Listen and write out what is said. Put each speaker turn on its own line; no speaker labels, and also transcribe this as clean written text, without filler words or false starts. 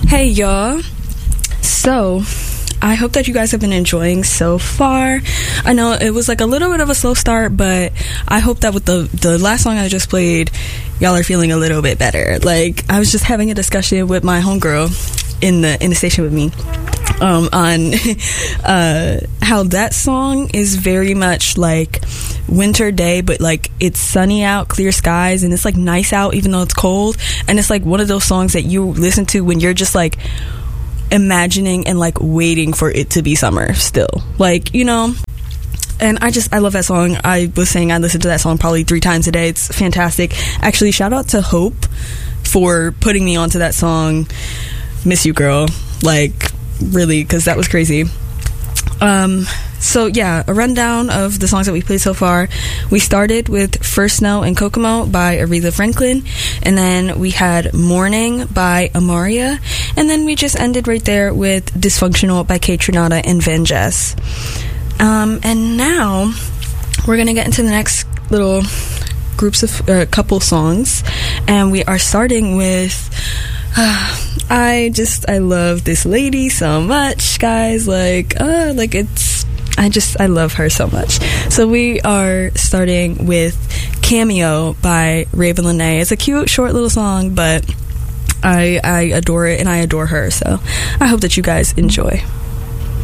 Hey y'all. So, I hope that you guys have been enjoying so far. I know it was like a little bit of a slow start, but I hope that with the last song I just played, y'all are feeling a little bit better. Like, I was just having a discussion with my homegirl in the station with me on how that song is very much like winter day, but like it's sunny out, clear skies, and it's like nice out even though it's cold. And it's like one of those songs that you listen to when you're just like imagining and like waiting for it to be summer still, like, you know. And I love that song. I was saying I listened to that song probably 3 times a day. It's fantastic. Actually, shout out to Hope for putting me onto that song. Miss you, girl. Like, really, because that was crazy. So yeah, a rundown of the songs that we played so far. We started with First Snow and Kokomo by Aretha Franklin, and then we had Morning by Amaria, and then we just ended right there with Dysfunctional by Kate Trinata and Van Jess. And now we're gonna get into the next little groups of couple songs, and we are starting with I love this lady so much, guys. I love her so much. So we are starting with Cameo by Raven Lenae. It's a cute, short little song, but I adore it and I adore her. So I hope that you guys enjoy.